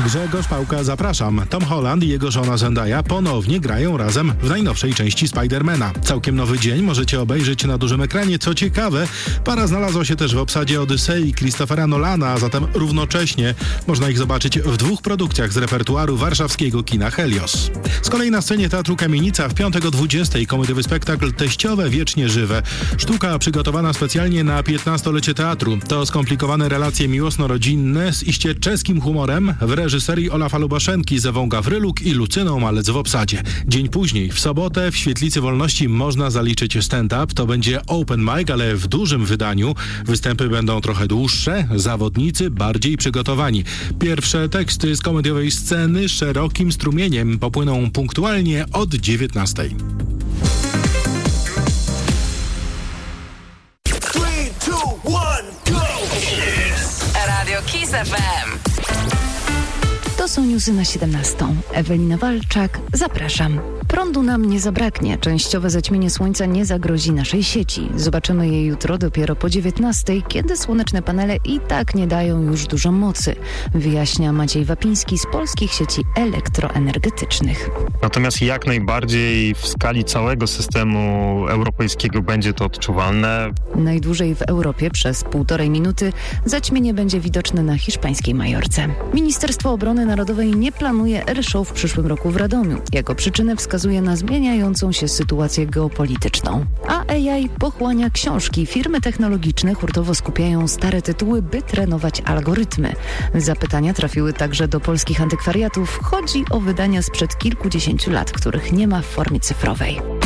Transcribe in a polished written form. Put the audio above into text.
Grzegorz Pałka, zapraszam. Tom Holland i jego żona Zendaya ponownie grają razem w najnowszej części Spidermana. Całkiem nowy dzień możecie obejrzeć na dużym ekranie. Co ciekawe, para znalazła się też w obsadzie Odysei Christophera Nolana, a zatem równocześnie można ich zobaczyć w dwóch produkcjach z repertuaru warszawskiego kina Helios. Z kolei na scenie Teatru Kamienica w piątek o 20:00 komediowy spektakl Teściowe wiecznie żywe. Sztuka przygotowana specjalnie na 15-lecie teatru. To skomplikowane relacje miłosno-rodzinne z iście czeskim humorem w reżyserii Olafa Lubaszenki z Ewą Gawryluk i Lucyną Malec w obsadzie. Dzień później, w sobotę, w Świetlicy Wolności można zaliczyć stand-up. To będzie open mic, ale w dużym wydaniu. Występy będą trochę dłuższe, zawodnicy bardziej przygotowani. Pierwsze teksty z komediowej sceny szerokim strumieniem popłyną punktualnie od 19:00. Radio Kiss FM. To są newsy na 17:00. Ewelina Walczak, zapraszam. Prądu nam nie zabraknie. Częściowe zaćmienie słońca nie zagrozi naszej sieci. Zobaczymy je jutro dopiero po 19:00, kiedy słoneczne panele i tak nie dają już dużo mocy, wyjaśnia Maciej Wapiński z Polskich Sieci Elektroenergetycznych. Natomiast jak najbardziej w skali całego systemu europejskiego będzie to odczuwalne. Najdłużej w Europie przez 1,5 minuty zaćmienie będzie widoczne na hiszpańskiej Majorce. Ministerstwo Obrony Narodowej nie planuje airshow w przyszłym roku w Radomiu. Jako przyczynę wskazuje na zmieniającą się sytuację geopolityczną. A AI pochłania książki. Firmy technologiczne hurtowo skupiają stare tytuły, by trenować algorytmy. Zapytania trafiły także do polskich antykwariatów. Chodzi o wydania sprzed kilkudziesięciu lat, których nie ma w formie cyfrowej.